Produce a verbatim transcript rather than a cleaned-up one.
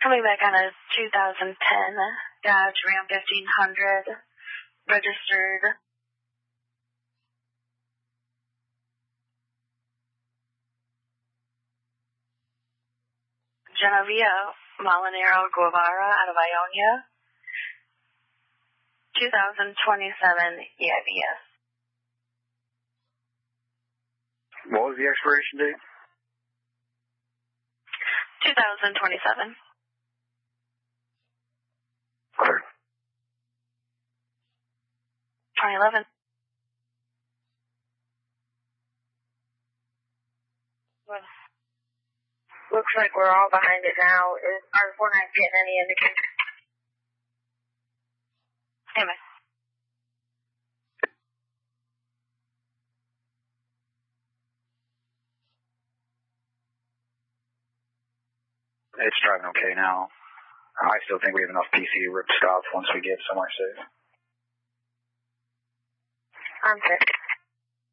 Coming back on a two thousand ten Dodge Ram fifteen hundred, registered Genovia Molinero Guevara out of Ionia, two thousand twenty-seven E I V S. What was the expiration date? two thousand twenty-seven. Clear. twenty eleven. Well, looks like we're all behind it now. Is, are, we're not getting any indication. Anyway. It's driving okay now. I still think we have enough P C rip stop once we get somewhere safe. I'm sick.